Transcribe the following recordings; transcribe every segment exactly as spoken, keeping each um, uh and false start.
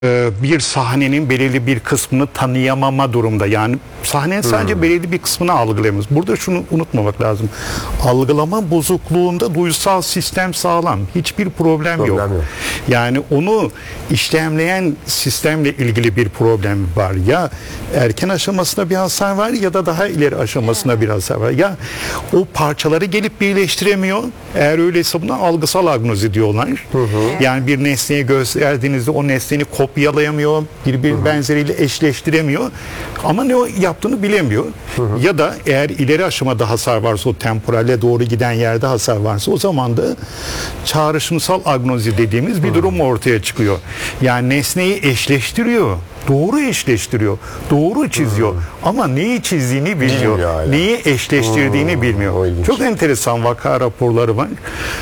bir sahnenin belirli bir kısmını tanıyamama durumda. Yani sahnenin sadece hmm. belirli bir kısmını algılayamıyoruz. Burada şunu unutmamak lazım. Algılama bozukluğunda duysal sistem sağlam. Hiçbir problem, problem yok. yok. Yani onu işlemleyen sistemle ilgili bir problem var. Ya erken aşamasında bir hasar var ya da daha ileri aşamasında bir hasar var. Ya o parçaları gelip birleştiremiyor. Eğer öyleyse buna algısal agnozi diyorlar. Hı hı. Yani bir nesneye gösterdiğinizde o nesneyi kopyalayamıyor, birbir benzeriyle eşleştiremiyor ama ne o yaptığını bilemiyor. Hı hı. Ya da eğer ileri aşamada hasar varsa, o temporale doğru giden yerde hasar varsa, o zaman da çağrışımsal agnozi dediğimiz bir hı. durum ortaya çıkıyor. Yani nesneyi eşleştiriyor, doğru eşleştiriyor, doğru çiziyor hmm. ama neyi çizdiğini bilmiyor, neyi eşleştirdiğini hmm. bilmiyor. Çok enteresan vaka raporları var.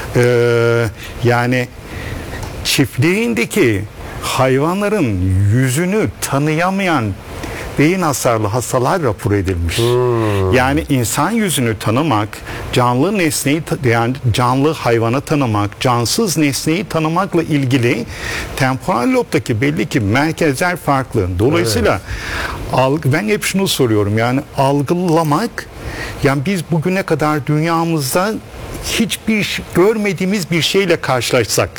Ee, yani çiftliğindeki hayvanların yüzünü tanıyamayan beyin hasarlı hastalar rapor edilmiş. Hmm. Yani insan yüzünü tanımak, canlı nesneyi, yani canlı hayvanı tanımak, cansız nesneyi tanımakla ilgili temporal lobdaki belli ki merkezler farklı. Dolayısıyla evet. ben hep şunu soruyorum, yani algılamak, yani biz bugüne kadar dünyamızda hiçbir görmediğimiz bir şeyle karşılaşsak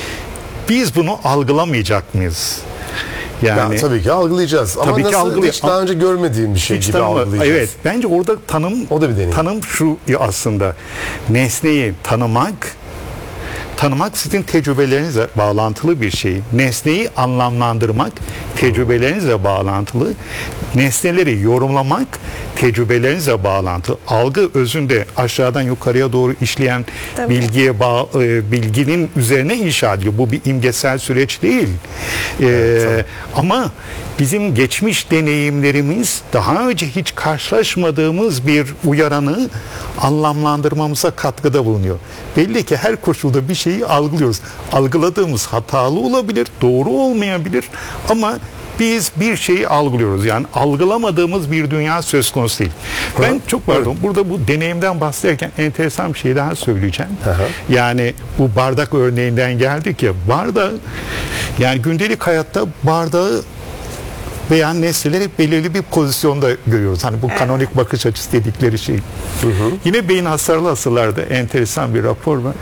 biz bunu algılamayacak mıyız? Yani ya, tabii ki algılayacağız. Ama nasıl algılay- hiç daha önce görmediğim bir şey gibi tanımı, algılayacağız. Evet, bence orada tanım o da bir deneyim. Tanım şu aslında, nesneyi tanımak, tanımak sizin tecrübelerinizle bağlantılı bir şey. Nesneyi anlamlandırmak tecrübelerinizle bağlantılı. Nesneleri yorumlamak tecrübelerinizle bağlantılı. Algı özünde aşağıdan yukarıya doğru işleyen Tabii. bilgiye bağ, e, bilginin üzerine inşa ediliyor. Bu bir imgesel süreç değil. E, evet, ama bizim geçmiş deneyimlerimiz daha önce hiç karşılaşmadığımız bir uyaranı anlamlandırmamıza katkıda bulunuyor. Belli ki her koşulda bir şeyi algılıyoruz. Algıladığımız hatalı olabilir, doğru olmayabilir ama biz bir şeyi algılıyoruz. Yani algılamadığımız bir dünya söz konusu değil. Ben ha, çok pardon evet. burada bu deneyimden bahsederken enteresan bir şey daha söyleyeceğim. Aha. Yani bu bardak örneğinden geldik ya, bardağı, yani gündelik hayatta bardağı veya nesneleri belirli bir pozisyonda görüyoruz. Hani bu kanonik bakış açısı dedikleri şey. Hı hı. Yine beyin hasarlı hastalarda enteresan bir rapor var.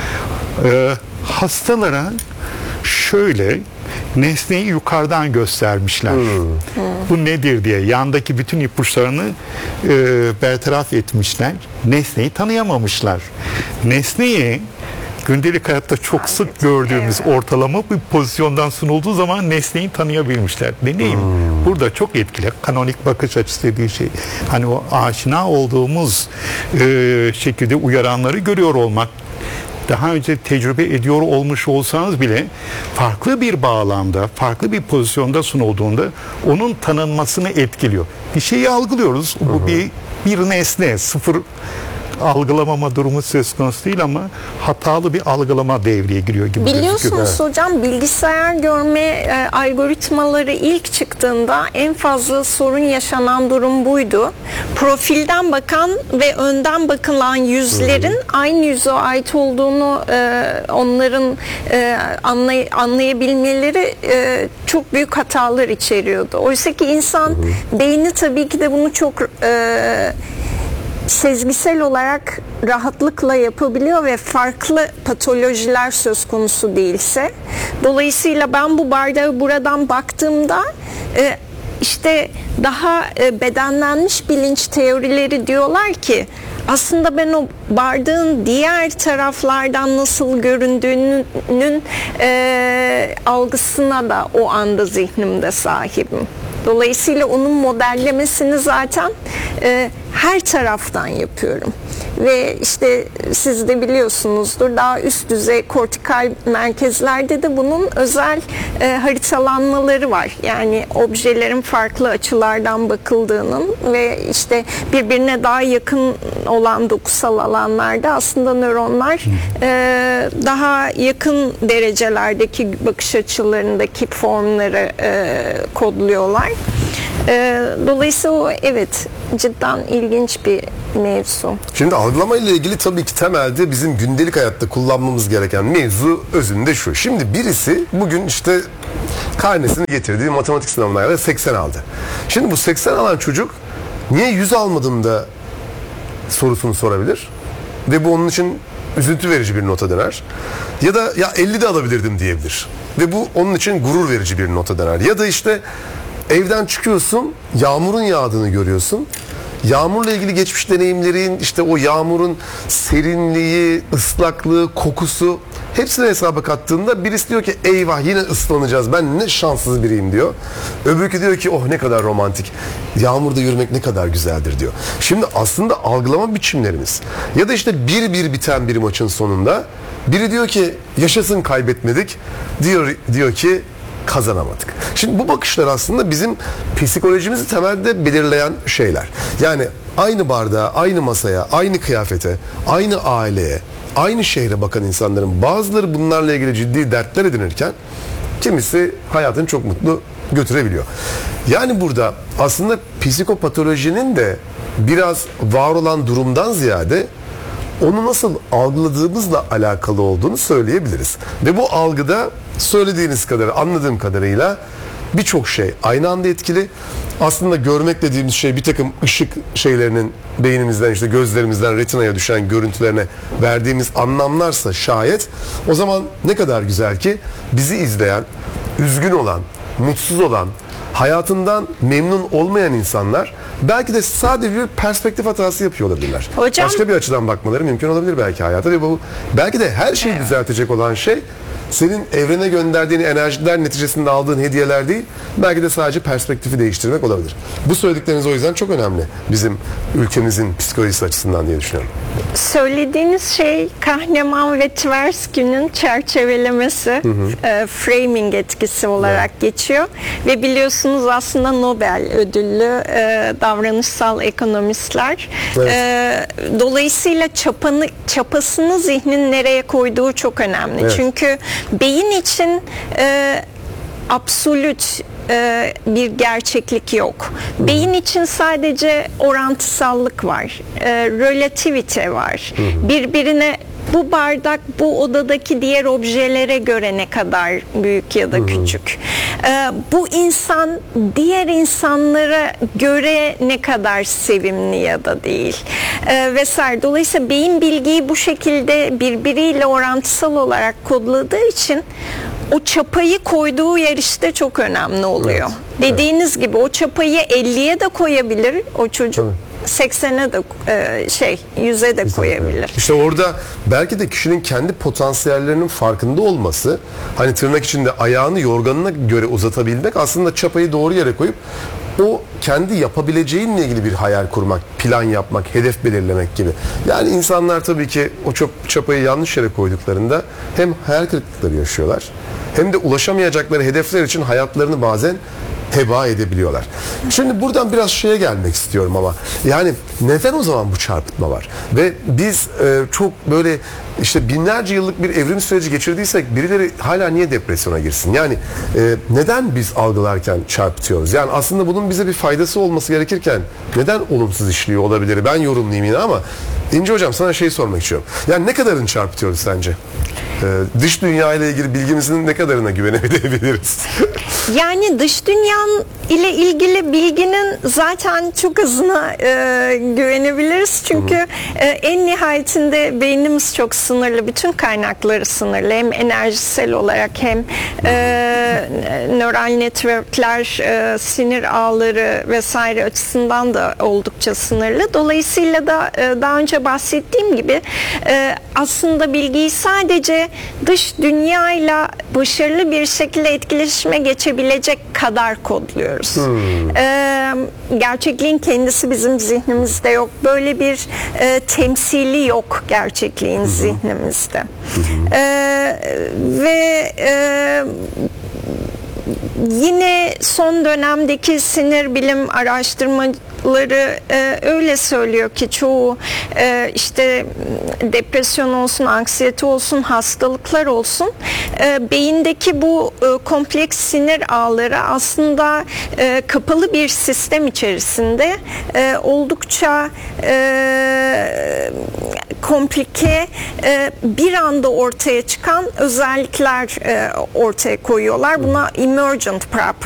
Ee, hastalara şöyle nesneyi yukarıdan göstermişler. Hmm. Bu nedir diye yandaki bütün ipuçlarını e, bertaraf etmişler. Nesneyi tanıyamamışlar. Nesneyi gündelik hayatta çok sık gördüğümüz ortalama bir pozisyondan sunulduğu zaman nesneyi tanıyabilmişler. Deneyim hmm. burada çok etkili. Kanonik bakış açısı dediği şey. Hani o aşina olduğumuz e, şekilde uyaranları görüyor olmak. Daha önce tecrübe ediyor olmuş olsanız bile farklı bir bağlamda, farklı bir pozisyonda sunulduğunda onun tanınmasını etkiliyor. Bir şeyi algılıyoruz. Bu hı hı. bir bir nesne, sıfır algılamama durumu söz konusu değil ama hatalı bir algılama devreye giriyor gibi Biliyorsunuz gözüküyor. hocam, bilgisayar görme e, algoritmaları ilk çıktığında en fazla sorun yaşanan durum buydu. Profilden bakan ve önden bakılan yüzlerin hmm. aynı yüze ait olduğunu e, onların e, anlay- anlayabilmeleri e, çok büyük hatalar içeriyordu. Oysa ki insan hmm. beyni tabii ki de bunu çok e, sezgisel olarak rahatlıkla yapabiliyor ve farklı patolojiler söz konusu değilse. Dolayısıyla ben bu bardağı buradan baktığımda e, işte daha e, bedenlenmiş bilinç teorileri diyorlar ki aslında ben o bardağın diğer taraflardan nasıl göründüğünün e, algısına da o anda zihnimde sahibim. Dolayısıyla onun modellemesini zaten e, her taraftan yapıyorum. Ve işte siz de biliyorsunuzdur, daha üst düzey kortikal merkezlerde de bunun özel e, haritalanmaları var. Yani objelerin farklı açılardan bakıldığının ve işte birbirine daha yakın olan dokusal alanlarda aslında nöronlar e, daha yakın derecelerdeki bakış açılarındaki formları e, kodluyorlar. E, dolayısıyla o evet cidden ilginç bir mevzu. Şimdi algılama ile ilgili tabii ki temelde bizim gündelik hayatta kullanmamız gereken mevzu özünde şu. Şimdi birisi bugün işte Karnesini getirdi, matematik sınavına seksen aldı. Şimdi bu seksen alan çocuk niye yüz almadım da sorusunu sorabilir. Ve bu onun için üzüntü verici bir nota döner. Ya da ya elli de alabilirdim diyebilir. Ve bu onun için gurur verici bir nota döner. Ya da işte evden çıkıyorsun, yağmurun yağdığını görüyorsun. Yağmurla ilgili geçmiş deneyimlerin, işte o yağmurun serinliği, ıslaklığı, kokusu hepsini hesaba kattığında birisi diyor ki eyvah yine ıslanacağız, ben ne şanssız biriyim diyor. Öbürkü diyor ki oh ne kadar romantik, yağmurda yürümek ne kadar güzeldir diyor. Şimdi aslında algılama biçimlerimiz ya da işte bir bir biten bir maçın sonunda biri diyor ki yaşasın kaybetmedik, diyor diyor ki kazanamadık. Şimdi bu bakışlar aslında bizim psikolojimizi temelde belirleyen şeyler. Yani aynı bardağa, aynı masaya, aynı kıyafete, aynı aileye, aynı şehre bakan insanların bazıları bunlarla ilgili ciddi dertler edinirken kimisi hayatını çok mutlu götürebiliyor. Yani burada aslında psikopatolojinin de biraz var olan durumdan ziyade onu nasıl algıladığımızla alakalı olduğunu söyleyebiliriz. Ve bu algıda söylediğiniz kadar, anladığım kadarıyla birçok şey aynı anda etkili. Aslında görmek dediğimiz şey bir takım ışık şeylerinin beynimizden, işte gözlerimizden retinaya düşen görüntülerine verdiğimiz anlamlarsa şayet, o zaman ne kadar güzel ki bizi izleyen, üzgün olan, mutsuz olan, hayatından memnun olmayan insanlar belki de sadece bir perspektif hatası yapıyor olabilirler. Hocam, başka bir açıdan bakmaları mümkün olabilir belki hayata ve bu belki de her şeyi düzeltecek olan şey senin evrene gönderdiğin enerjiler neticesinde aldığın hediyeler değil, belki de sadece perspektifi değiştirmek olabilir. Bu söyledikleriniz o yüzden çok önemli bizim ülkemizin psikolojisi açısından diye düşünüyorum. Söylediğiniz şey Kahneman ve Tversky'nin çerçevelemesi, hı hı. E, framing etkisi olarak evet. geçiyor ve biliyorsunuz aslında Nobel ödüllü e, davranışsal ekonomistler. Evet. E, dolayısıyla çapanı, çapasını zihnin nereye koyduğu çok önemli. Evet. Çünkü beyin için e, absolut e, bir gerçeklik yok. Hı. Beyin için sadece orantısallık var, e, relativite var. Hı. Birbirine bu bardak bu odadaki diğer objelere göre ne kadar büyük ya da Hı. küçük. E, bu insan diğer insanlara göre ne kadar sevimli ya da değil. E, vesaire. Dolayısıyla beyin bilgiyi bu şekilde birbiriyle orantısal olarak kodladığı için o çapayı koyduğu yer işte çok önemli oluyor. Evet. Dediğiniz evet. gibi o çapayı elliye de koyabilir o çocuk. Tabii. seksene de e, şey yüze de Kesinlikle. koyabilir. İşte orada belki de kişinin kendi potansiyellerinin farkında olması, hani tırnak içinde ayağını yorganına göre uzatabilmek, aslında çapayı doğru yere koyup o kendi yapabileceğinle ilgili bir hayal kurmak, plan yapmak, hedef belirlemek gibi. Yani insanlar tabii ki o çok çapayı yanlış yere koyduklarında hem hayal kırıklıkları yaşıyorlar, hem de ulaşamayacakları hedefler için hayatlarını bazen heba edebiliyorlar. Şimdi buradan biraz şeye gelmek istiyorum ama yani neden o zaman bu çarpıtma var? Ve biz e, çok böyle işte binlerce yıllık bir evrim süreci geçirdiysek birileri hala niye depresyona girsin? Yani e, neden biz algılarken çarpıtıyoruz? Yani aslında bunun bize bir faydası olması gerekirken neden olumsuz işliyor olabilir? Ben yorumlayayım yine ama İnce Hocam sana şey sormak istiyorum. Yani ne kadarını çarpıtıyoruz sence? Ee, dış dünya ile ilgili bilgimizin ne kadarına güvenebiliriz? Yani dış dünyanın ile ilgili bilginin zaten çok azına e, güvenebiliriz. Çünkü e, en nihayetinde beynimiz çok sınırlı. Bütün kaynakları sınırlı. Hem enerjisel olarak hem e, nöral networkler, e, sinir ağları vesaire açısından da oldukça sınırlı. Dolayısıyla da e, daha önce bahsettiğim gibi e, aslında bilgiyi sadece dış dünyayla başarılı bir şekilde etkileşime geçebilecek kadar kodluyoruz. Hmm. Ee, gerçekliğin kendisi bizim zihnimizde yok. Böyle bir e, temsili yok gerçekliğin hmm. zihnimizde. Hmm. Ee, ve e, yine son dönemdeki sinir bilim araştırmaları e, öyle söylüyor ki çoğu e, işte depresyon olsun, anksiyete olsun, hastalıklar olsun e, beyindeki bu e, kompleks sinir ağları aslında e, kapalı bir sistem içerisinde e, oldukça e, komplike, e, bir anda ortaya çıkan özellikler e, ortaya koyuyorlar. Buna emergent